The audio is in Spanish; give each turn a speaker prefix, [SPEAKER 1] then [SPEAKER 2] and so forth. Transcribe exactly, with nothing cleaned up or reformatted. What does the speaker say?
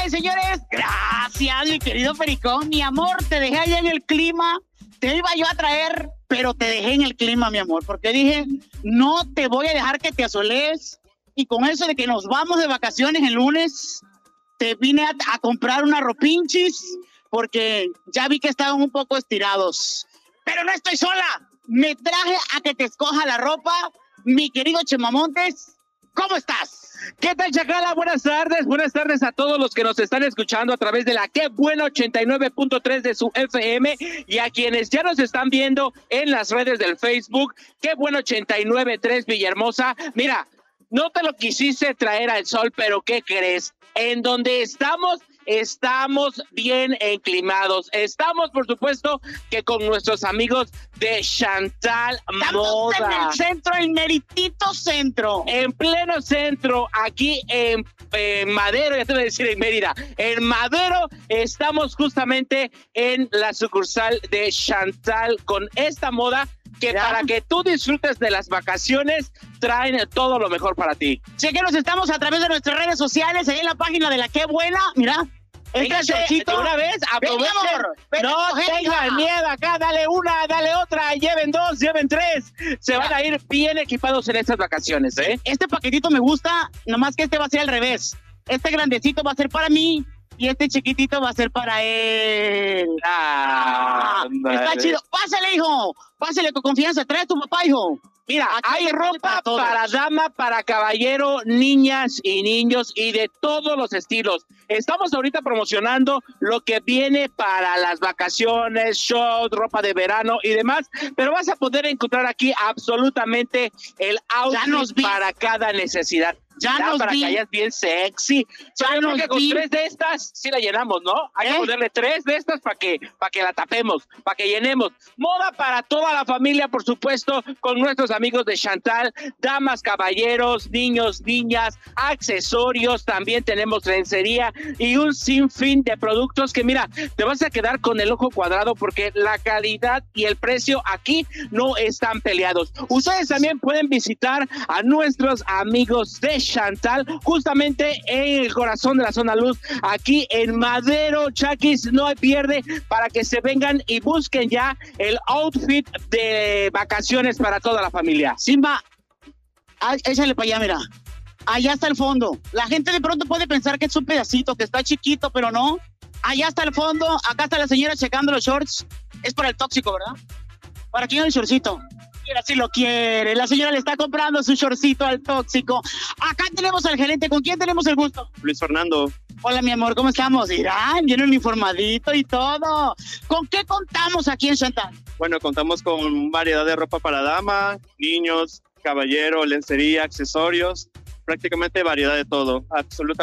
[SPEAKER 1] Señores, señores, gracias, mi querido Pericón. Mi amor, te dejé allá en el clima. Te iba yo a traer, pero te dejé en el clima, mi amor, porque dije, no te voy a dejar que te asolees. Y con eso de que nos vamos de vacaciones el lunes, te vine a, a comprar unas ropinchis, porque ya vi que estaban un poco estirados. Pero no estoy sola. Me traje a que te escoja la ropa, mi querido Chemamontes. ¿Cómo estás?
[SPEAKER 2] ¿Qué tal, Chacala? Buenas tardes, buenas tardes a todos los que nos están escuchando a través de la Qué Bueno ochenta y nueve punto tres de su F M y a quienes ya nos están viendo en las redes del Facebook, Qué Bueno ochenta y nueve punto tres Villahermosa. Mira, no te lo quisiste traer al sol, pero ¿qué crees? En donde estamos, estamos bien enclimados. Estamos, por supuesto, que con nuestros amigos de Chantal Moda.
[SPEAKER 1] Estamos en el centro, el meritito centro.
[SPEAKER 2] En pleno centro, aquí en, en Madero, ya te voy a decir en Mérida. En Madero estamos justamente en la sucursal de Chantal con esta moda que ¿ya? Para que tú disfrutes de las vacaciones, traen todo lo mejor para ti.
[SPEAKER 1] Chequenos, estamos a través de nuestras redes sociales, ahí en la página de la Qué Buena, mira.
[SPEAKER 2] Este shortcito, una vez, aprovechen, no tengan miedo acá, dale una, dale otra, lleven dos, lleven tres, se van a ir bien equipados en estas vacaciones, ¿eh?
[SPEAKER 1] Este paquetito me gusta, nomás que este va a ser al revés, este grandecito va a ser para mí, y este chiquitito va a ser para él. Ah, está chido, pásale, hijo, pásale con confianza, trae a tu papá, hijo.
[SPEAKER 2] Mira, aquí hay ropa para, para dama, para caballero, niñas y niños y de todos los estilos. Estamos ahorita promocionando lo que viene para las vacaciones, shows, ropa de verano y demás, pero vas a poder encontrar aquí absolutamente el outfit para cada necesidad. Ya, ya nos para vi. Que hayas bien sexy. Ya yo creo que con tres de estas sí la llenamos, ¿no? Hay ¿Eh? que ponerle tres de estas para que, para que la tapemos, para que llenemos. Moda para toda la familia, por supuesto, con nuestros amigos de Chantal, damas, caballeros, niños, niñas, accesorios, también tenemos lencería y un sinfín de productos que, mira, te vas a quedar con el ojo cuadrado porque la calidad y el precio aquí no están peleados. Ustedes también pueden visitar a nuestros amigos de Chantal, justamente en el corazón de la zona luz, aquí en Madero, Chaquis, no hay pierde para que se vengan y busquen ya el outfit de vacaciones para toda la familia.
[SPEAKER 1] Simba, échale para allá, mira. Allá está el fondo. La gente de pronto puede pensar que es un pedacito, que está chiquito, pero no. Allá está el fondo, acá está la señora checando los shorts. Es para el tóxico, ¿verdad? ¿Para quién el shortcito? Mira, si lo quiere. La señora le está comprando su shortcito al tóxico. Acá tenemos al gerente. ¿Con quién tenemos el gusto?
[SPEAKER 3] Luis Fernando.
[SPEAKER 1] Hola, mi amor, ¿cómo estamos? Irán, bien uniformadito y todo. ¿Con qué contamos aquí en Chantal?
[SPEAKER 3] Bueno, contamos con variedad de ropa para dama, niños, caballero, lencería, accesorios, prácticamente variedad de todo, absolutamente.